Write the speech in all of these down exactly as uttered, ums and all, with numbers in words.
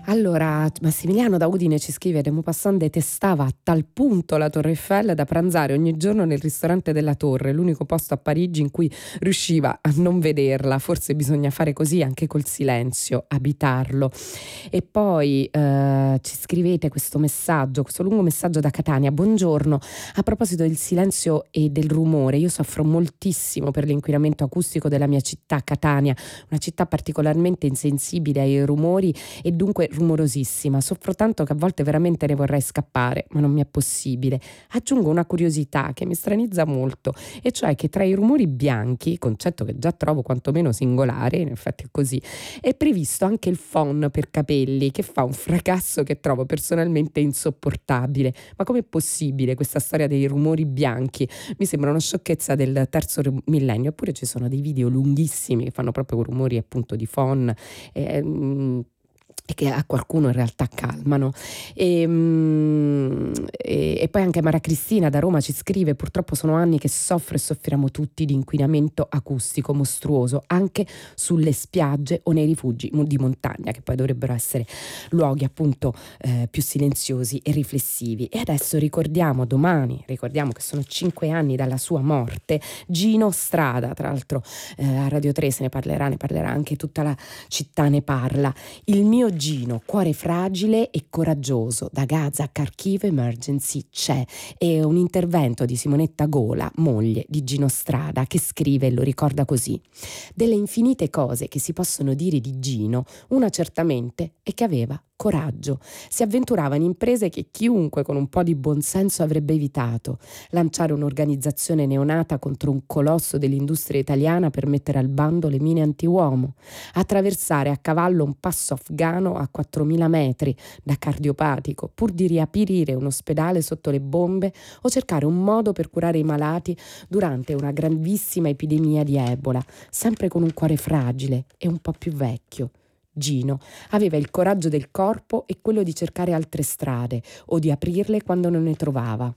Allora, Massimiliano da Udine ci scrive: De Maupassant detestava a tal punto la Torre Eiffel da pranzare ogni giorno nel ristorante della Torre, l'unico posto a Parigi in cui riusciva a non vederla. Forse bisogna fare così anche col silenzio, abitarlo. E poi eh, ci scrivete questo messaggio, questo lungo messaggio da Catania: buongiorno, a proposito del silenzio e del rumore, io soffro moltissimo per l'inquinamento acustico della mia città, Catania, una città particolarmente insensibile ai rumori e dunque rumorosissima. Soffro tanto che a volte veramente ne vorrei scappare, ma non mi è possibile. Aggiungo una curiosità che mi stranizza molto, e cioè che tra i rumori bianchi, concetto che già trovo quantomeno singolare, in effetti è così, è previsto anche il phon per capelli, che fa un fracasso che trovo personalmente insopportabile. Ma com'è possibile questa storia dei rumori bianchi? Mi sembra una sciocchezza del terzo millennio. Eppure ci sono dei video lunghissimi che fanno proprio rumori appunto di phon, eh, mm, e che a qualcuno in realtà calmano. E, mm, e, e poi anche Mara Cristina da Roma ci scrive: purtroppo sono anni che soffro e soffriamo tutti di inquinamento acustico mostruoso, anche sulle spiagge o nei rifugi di montagna, che poi dovrebbero essere luoghi appunto eh, più silenziosi e riflessivi. E adesso ricordiamo, domani ricordiamo che sono cinque anni dalla sua morte, Gino Strada. Tra l'altro eh, a Radio tre se ne parlerà, ne parlerà anche tutta la città, ne parla. Il mio Gino, cuore fragile e coraggioso, da Gaza a Kharkiv Emergency c'è. È un intervento di Simonetta Gola, moglie di Gino Strada, che scrive e lo ricorda così: delle infinite cose che si possono dire di Gino, una certamente è che aveva coraggio. Si avventurava in imprese che chiunque con un po' di buonsenso avrebbe evitato. Lanciare un'organizzazione neonata contro un colosso dell'industria italiana per mettere al bando le mine antiuomo. Attraversare a cavallo un passo afghano a quattromila metri da cardiopatico pur di riaprire un ospedale sotto le bombe, o cercare un modo per curare i malati durante una grandissima epidemia di Ebola, sempre con un cuore fragile e un po' più vecchio. Gino aveva il coraggio del corpo e quello di cercare altre strade o di aprirle quando non ne trovava.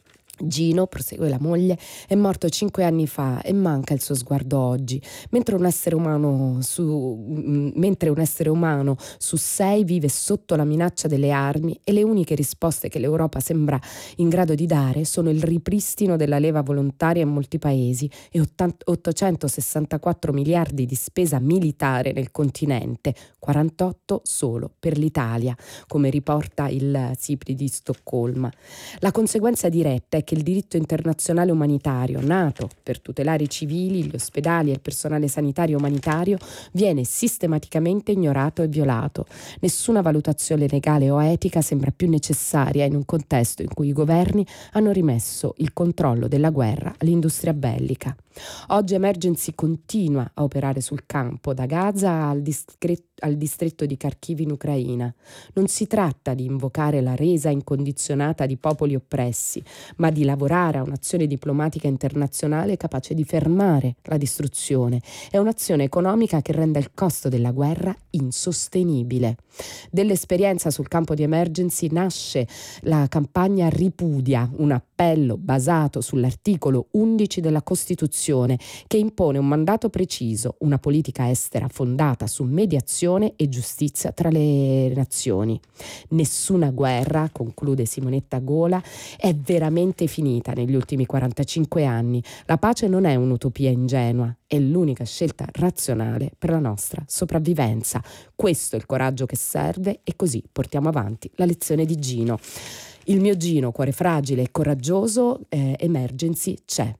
Gino, prosegue la moglie, è morto cinque anni fa e manca il suo sguardo oggi, mentre un essere umano su, mentre un essere umano su sei vive sotto la minaccia delle armi, e le uniche risposte che l'Europa sembra in grado di dare sono il ripristino della leva volontaria in molti paesi e ottocentosessantaquattro miliardi di spesa militare nel continente, quarantotto solo per l'Italia, come riporta il SIPRI di Stoccolma. La conseguenza diretta è che il diritto internazionale umanitario, nato per tutelare i civili, gli ospedali e il personale sanitario umanitario, viene sistematicamente ignorato e violato. Nessuna valutazione legale o etica sembra più necessaria in un contesto in cui i governi hanno rimesso il controllo della guerra all'industria bellica. Oggi Emergency continua a operare sul campo, da Gaza al, discre- al distretto di Kharkiv in Ucraina. Non si tratta di invocare la resa incondizionata di popoli oppressi, ma di lavorare a un'azione diplomatica internazionale capace di fermare la distruzione. È un'azione economica che renda il costo della guerra insostenibile. Dell'esperienza sul campo di Emergency nasce la campagna Ripudia, un appello basato sull'articolo undici della Costituzione, che impone un mandato preciso, una politica estera fondata su mediazione e giustizia tra le nazioni. Nessuna guerra, conclude Simonetta Gola, è veramente finita negli ultimi quarantacinque anni. La pace non è un'utopia ingenua, è l'unica scelta razionale per la nostra sopravvivenza. Questo è il coraggio che serve, e così portiamo avanti la lezione di Gino. Il mio Gino, cuore fragile e coraggioso, eh, Emergency c'è.